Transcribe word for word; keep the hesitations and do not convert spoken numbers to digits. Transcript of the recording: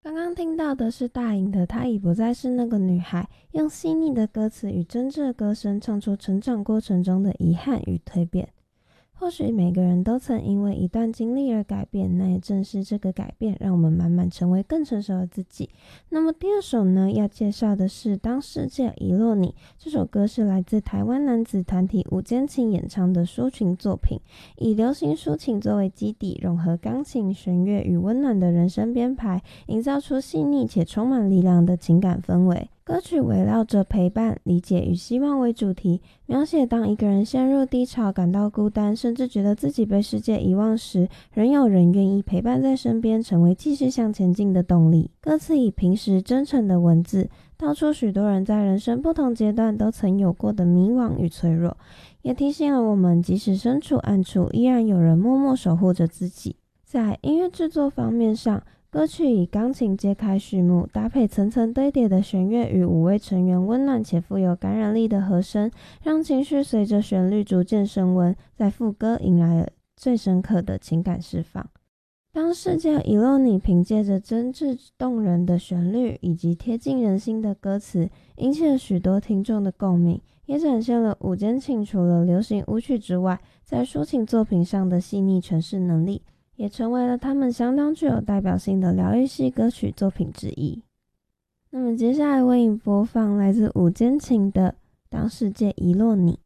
刚刚听到的是大颖的《她已不再是那个女孩》，用细腻的歌词与真挚的歌声唱出成长过程中的遗憾与蜕变。或许每个人都曾因为一段经历而改变，那也正是这个改变让我们慢慢成为更成熟的自己。那么第二首呢，要介绍的是《当世界遗落你》。这首歌是来自台湾男子团体五间琴演唱的抒情作品，以流行抒情作为基底，融合钢琴、弦乐与温暖的人声编排，营造出细腻且充满力量的情感氛围。歌曲围绕着陪伴、理解与希望为主题，描写当一个人陷入低潮、感到孤单，甚至觉得自己被世界遗忘时，仍有人愿意陪伴在身边，成为继续向前进的动力。歌词以平实真诚的文字，道出许多人在人生不同阶段都曾有过的迷惘与脆弱，也提醒了我们，即使身处暗处，依然有人默默守护着自己。在音乐制作方面上，歌曲以钢琴揭开序幕，搭配层层堆叠的弦乐与五位成员温暖且富有感染力的和声，让情绪随着旋律逐渐升温，在副歌迎来了最深刻的情感释放。当世界遗落你，凭借着真挚动人的旋律以及贴近人心的歌词，引起了许多听众的共鸣，也展现了五间琴除了流行舞曲之外，在抒情作品上的细腻诠释能力，也成为了他们相当具有代表性的疗愈系歌曲作品之一。那么接下来为你播放来自五间琴的《当世界遗落你》。